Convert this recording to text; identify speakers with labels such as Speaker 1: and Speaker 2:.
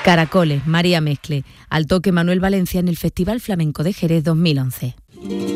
Speaker 1: Caracoles, María Mescle, al toque Manuel Valencia en el Festival Flamenco de Jerez 2011.